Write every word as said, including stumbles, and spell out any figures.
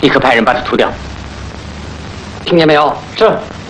立刻派人把他涂掉。听见没有？ 是。